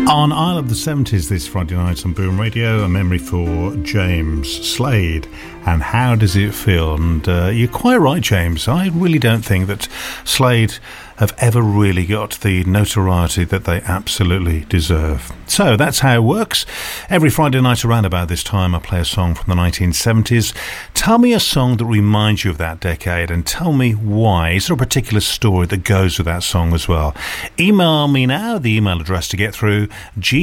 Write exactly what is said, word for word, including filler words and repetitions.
On Isle of the seventies this Friday night on Boom Radio, a memory for James Slade. And how does it feel? And uh, you're quite right, James. I really don't think that Slade have ever really got the notoriety that they absolutely deserve. So that's how it works. Every Friday night around about this time, I play a song from the nineteen seventies. Tell me a song that reminds you of that decade, and tell me why. Is there a particular story that goes with that song as well? Email me now, the email address to get through, G